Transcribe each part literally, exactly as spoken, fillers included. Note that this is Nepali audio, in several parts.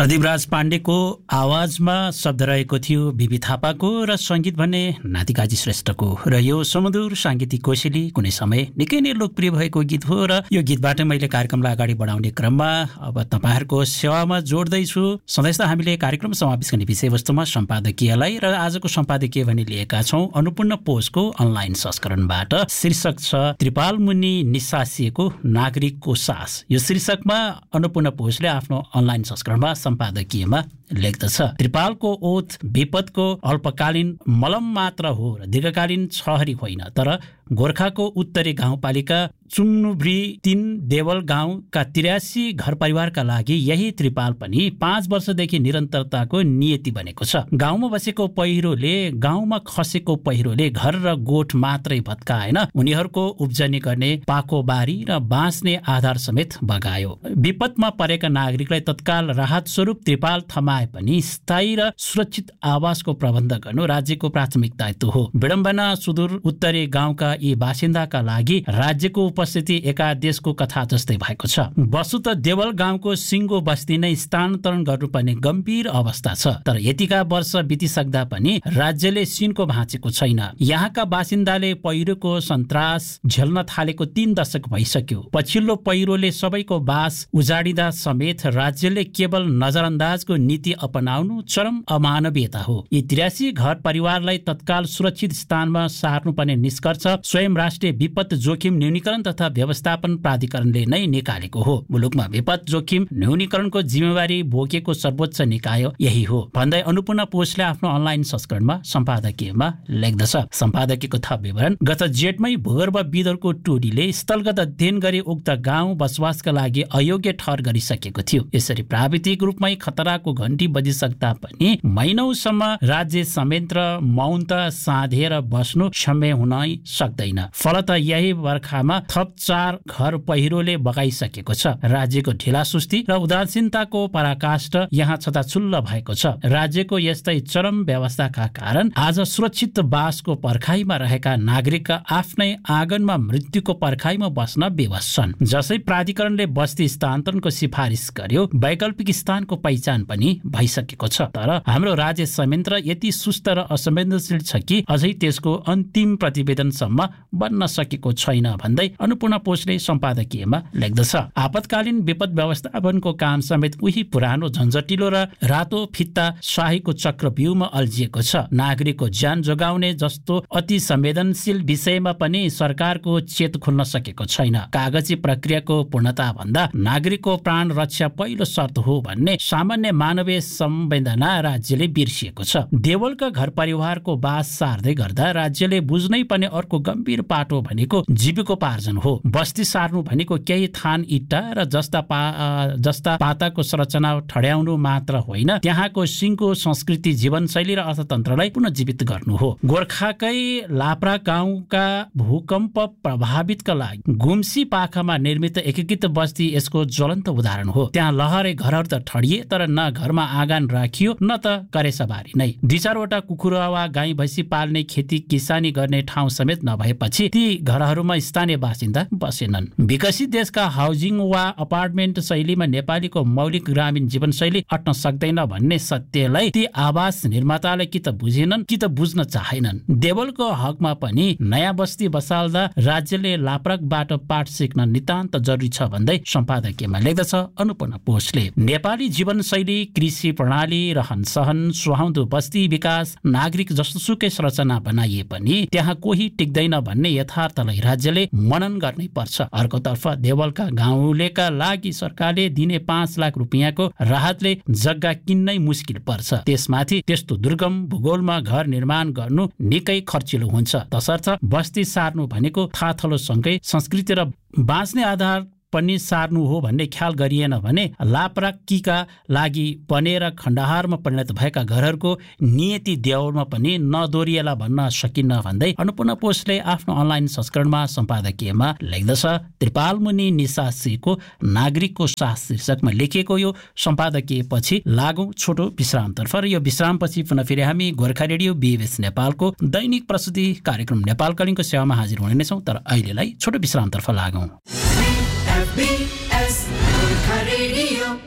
प्रदीपराज पाण्डेको आवाजमा शब्द रहेको थियो बिबी थापाको र सङ्गीत भने नातिकाजी श्रेष्ठको र यो सुमधुर साङ्गीतिक कोसेली कुनै समय निकै नै लोकप्रिय भएको गीत हो र यो गीतबाट मैले कार्यक्रमलाई अगाडि बढाउने क्रममा अब तपाईँहरूको सेवामा जोड्दैछु। सधैँ त हामीले कार्यक्रम समावेश गर्ने विषयवस्तुमा सम्पादकीयलाई र आजको सम्पादकीय भने लिएका छौँ अन्नपूर्ण पोस्टको अनलाइन संस्करणबाट। शीर्षक छ त्रिपाल मुनि निसासिएको नागरिकको सास। यो शीर्षकमा अन्नपूर्ण पोस्टले आफ्नो अनलाइन संस्करणमा सम्पादकीयमा लेख्दछ, त्रिपालको ओत विपदको अल्पकालीन मलम मात्र हो र दीर्घकालीन छहरी होइन। तर गोर्खाको उत्तरी गाउँपालिका चुम्नुब्री तीन देवल गाउँका तिरासी घर परिवारका लागि यही त्रिपाल पनि पाँच वर्षदेखि निरन्तरताको नियति बनेको छ। गाउँमा बसेको पहिरोले गाउँमा खसेको पहिरोले घर र गोठ मात्रै भत्काएन, उनीहरूको उब्जनी गर्ने पाको बारी र बाँच्ने आधार समेत बगायो। विपदमा परेका नागरिकलाई तत्काल राहत स्वरूप त्रिपाल थमाए पनि स्थायी र सुरक्षित आवासको प्रबन्ध गर्नु राज्यको प्राथमिक दायित्व हो। विडम्बना सुदूर उत्तरी गाउँका यी बासिन्दाका लागि राज्यको उपस्थिति एकादेशको कथा जस्तै भएको छ। वस्तुत देवल गाउँको सिङ्गो बस्ती नै स्थानान्तरण गर्नुपर्ने गम्भीर अवस्था छ। तर यतिका वर्ष बितिसक्दा पनि राज्यले सिनको भाँचेको छैन। यहाँका बासिन्दाले पहिरोको सन्तास झेल्न थालेको तीन दशक भइसक्यो। पछिल्लो पहिरोले सबैको बास उजाडिँदा समेत राज्यले केवल नजरअन्दाजको नीति अपनाउनु चरम अमानवीयता हो। यी तिरासी घर परिवारलाई तत्काल सुरक्षित स्थानमा सार्नुपर्ने निष्कर्ष स्वयं राष्ट्रिय विपद जोखिम न्यूनीकरण तथा व्यवस्थापन प्राधिकरणले नै निकालेको हो। मुलुकमा विपद जोखिम न्यूनीकरणको जिम्मेवारी बोकेको सर्वोच्च निकाय यही हो भन्दै अन्नपूर्ण पोस्टले आफ्नो अनलाइन संस्करणमा सम्पादकीयमा लेख्दछ। सम्पादकीयको थप विवरण, गत जेठमै भूगर्भविदहरूको टोलीले स्थलगत अध्ययन गरी उक्त गाउँ बसोबासका लागि अयोग्य ठहर गरिसकेको थियो। यसरी प्राविधिक रूपमै खतराको घण्टी बजिसक्दा पनि महिनौसम्म राज्य संयन्त्र मौन त साधेर बस्नु क्षम्य हुनै सक्दैन। फलत यही बर्खामा थप चार घर पहिरोले बगाइसकेको छ। राज्यको ढिलासुस्ती र उदासीनताको पराकाष्ठ यहाँ छताछुल्ल भएको छ। राज्यको यस्तै चरम व्यवस्थाका कारण आज सुरक्षित बासको पर्खाइमा रहेका नागरिक आफ्नै आँगनमा मृत्युको पर्खाइमा बस्न विवश छन्। जसै प्राधिकरणले बस्ती स्थानान्तरणको सिफारिस गर्यो, वैकल्पिक स्थानको पहिचान पनि भइसकेको छ। तर हाम्रो राज्य संयन्त्र यति सुस्त र असंवेदनशील छ कि अझै त्यसको अन्तिम प्रतिवेदनसम्म बन्न सकेको छैन भन्दै अन्नपूर्ण पोस्टले सम्पादकीयमा लेख्दछ। आपतकालीन विपद व्यवस्थापनको काम समेत उही पुरानो झन्झटिलो र रातो फित्ता शाहीको चक्रव्यूहमा अल्झिएको छ। नागरिकको ज्यान जोगाउने जस्तो अति संवेदनशील विषयमा पनि सरकारको चेत खुल्न सकेको छैन। कागजी प्रक्रियाको पूर्णता भन्दा नागरिकको प्राण रक्षा पहिलो शर्त हो भन्ने सामान्य मानवीय संवेदना राज्यले बिर्सिएको छ। देवलका घर परिवारको बास सार्दै गर्दा राज्यले बुझ्नै पर्ने अर्को गम्भीर पाटो भनेको जीविकोपार्जन हो। बस्ती सार्नु भनेको केही थान इट्टा र जस्ता पा जस्ता पाताको संरचना ठड्याउनु मात्र होइन, त्यहाँको सिङ्गो संस्कृति, जीवनशैली र अर्थतन्त्रलाई पुनर्जीवित गर्नु हो। गोर्खाकै लाप्रा गाउँका भूकम्प प्रभावितका लागि गुम्सी पाखामा निर्मित एकीकृत बस्ती यसको ज्वलन्त उदाहरण हो। त्यहाँ लहरे घरहरू त ठडिए, तर न घरमा आँगन राखियो न त करेसबारी नै। दुई चारवटा कुखुरा वा गाई भैँसी पाल्ने, खेती किसानी गर्ने ठाउँ समेत नभएपछि ती घरहरूमा स्थानीय बासिन्दा बसेनन्। विकसित देशका हाउसिङ वा अपार्टमेन्ट शैलीमा नेपालीको मौलिक ग्रामीण जीवनशैली अट्न सक्दैन भन्ने सत्यलाई ती आवास निर्माताले कि त बुझेनन् कि त बुझ्न चाहेनन्। देवलको हकमा पनि नयाँ बस्ती बसाल्दा राज्यले लाप्रकबाट पाठ सिक्न नितान्त जरुरी छ भन्दै सम्पादकीयमा लेख्दछ अन्नपूर्ण पोस्टले। नेपाली जीवनशैली, कृषि प्रणाली, रहन सहन, सुहाउँदो बस्ती विकास, नागरिक जस्तोसुकै संरचना बनाइए पनि त्यहाँ कोही टिक्दैन भन्ने यथार्थलाई राज्यले मनन गर्नै पर्छ। अर्कोतर्फ देवलका गाउँलेका लागि सरकारले दिने पाँच लाख रुपियाँको राहतले जग्गा किन्नै मुस्किल पर्छ। त्यसमाथि त्यस्तो दुर्गम भूगोलमा घर निर्माण गर्नु निकै खर्चिलो हुन्छ। तसर्थ बस्ती सार्नु भनेको थाथलोसँगै संस्कृति र बाँच्ने आधार पनि सार्नु हो भन्ने ख्याल गरिएन भने लाप्राकीका लागि बनेर खण्डहारमा परिणत भएका घरहरूको नियति देवलमा पनि नदोरिएला भन्न सकिन्न भन्दै अन्नपूर्ण पोस्टले आफ्नो अनलाइन संस्करणमा सम्पादकीयमा लेख्दछ। त्रिपाल मुनि निसासीको नागरिकको सास शीर्षकमा लेखिएको यो सम्पादकीय पछि लागौं छोटो विश्रामतर्फ र यो विश्रामपछि पुनः फेरि हामी गोर्खा रेडियो बीएस नेपालको दैनिक प्रस्तुति कार्यक्रम नेपालकालीनको सेवामा हाजिर हुने नै छौँ। तर अहिलेलाई छोटो विश्रामतर्फ लागौं।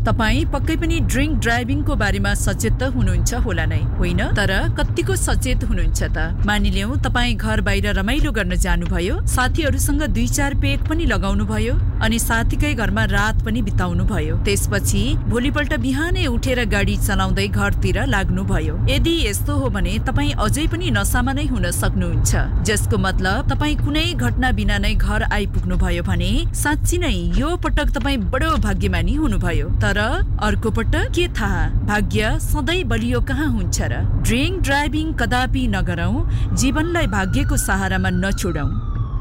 तपाई पक्कै पनि ड्रिङ्क ड्राइभिङको बारेमा सचेत त हुनुहुन्छ होला नै, होइन? तर कतिको सचेत हुनुहुन्छ त? मानिलियौं तपाई घर बाहिर रमाइलो गर्न जानुभयो, साथीहरूसँग दुई चार पेक पनि लगाउनु भयो अनि साथीकै घरमा रात पनि बिताउनु भयो। त्यसपछि भोलिपल्ट बिहानै उठेर गाडी चलाउँदै घरतिर लाग्नु भयो। यदि यस्तो हो भने तपाई अझै पनि नसामा नै हुन सक्नुहुन्छ, जसको मतलब तपाई कुनै घटना बिना नै घर आइपुग्नु भयो भने साँच्ची नै यो पटक तपाई बडो भाग्यमानी हुनुभयो। तर अर्को पटक के थाहा, भाग्य सधैँ बलियो कहाँ हुन्छ र? ड्रिङ्क ड्राइभिङ कदापि नगरौं, जीवनलाई भाग्यको सहारामा नछोडौं।